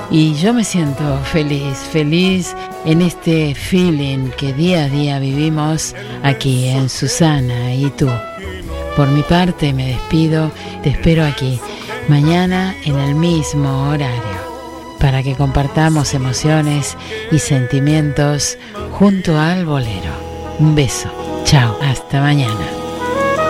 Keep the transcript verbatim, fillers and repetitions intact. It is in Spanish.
Y yo me siento feliz, feliz en este feeling que día a día vivimos aquí en Susana y tú. Por mi parte me despido, te espero aquí mañana en el mismo horario para que compartamos emociones y sentimientos junto al bolero. Un beso, chao, hasta mañana.